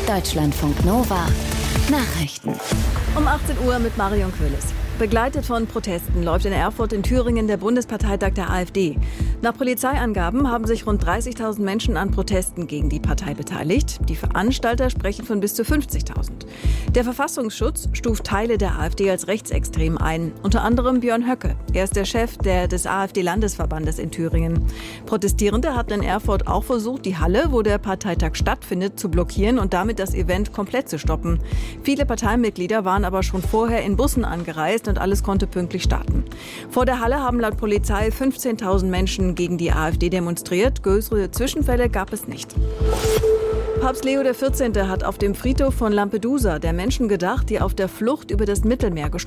Deutschlandfunk Nova Nachrichten. Um 18 Uhr mit Marion Quillis. Begleitet von Protesten läuft in Erfurt in Thüringen der Bundesparteitag der AfD. Nach Polizeiangaben haben sich rund 30.000 Menschen an Protesten gegen die Partei beteiligt. Die Veranstalter sprechen von bis zu 50.000. Der Verfassungsschutz stuft Teile der AfD als rechtsextrem ein. Unter anderem Björn Höcke. Er ist der Chef des AfD-Landesverbandes in Thüringen. Protestierende hatten in Erfurt auch versucht, die Halle, wo der Parteitag stattfindet, zu blockieren und damit das Event komplett zu stoppen. Viele Parteimitglieder waren aber schon vorher in Bussen angereist und alles konnte pünktlich starten. Vor der Halle haben laut Polizei 15.000 Menschen gegen die AfD demonstriert. Größere Zwischenfälle gab es nicht. Papst Leo XIV. Hat auf dem Friedhof von Lampedusa der Menschen gedacht, die auf der Flucht über das Mittelmeer gestorben sind.